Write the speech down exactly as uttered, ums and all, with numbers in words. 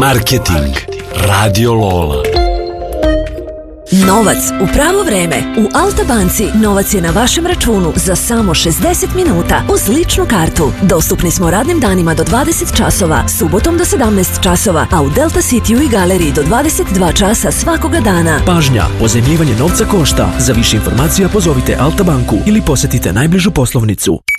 Marketing Radio Lola. Novac u pravo vreme. U Alta banci novac je na vašem računu za samo šezdeset minuta uz ličnu kartu. Dostupni smo radnim danima do dvadeset časova, subotom do sedamnaest časova, a u Delta Cityu i Galeriji do dvadeset dva časa svakoga dana. Pažnja, pozajmljivanje novca košta. Za više informacija pozovite Alta banku ili posetite najbližu poslovnicu.